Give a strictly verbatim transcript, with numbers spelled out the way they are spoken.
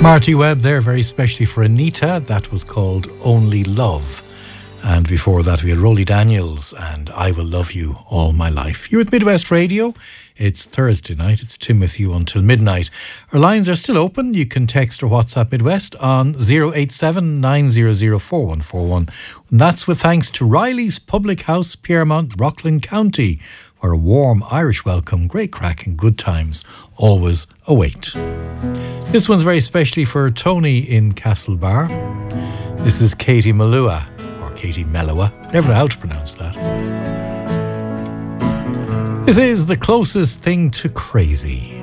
Marty Webb there, very specially for Anita. That was called Only Love. And before that, we had Rolly Daniels and I Will Love You All My Life. You're with Midwest Radio. It's Thursday night. It's Tim with you until midnight. Our lines are still open. You can text or WhatsApp Midwest on zero eight seven, nine hundred, four one four one. And that's with thanks to Riley's Public House, Piermont, Rockland County, where a warm Irish welcome, great crack and good times always await. This one's very specially for Tony in Castlebar. This is Katie Melua, or Katie Melua. Never know how to pronounce that. This is the closest thing to crazy.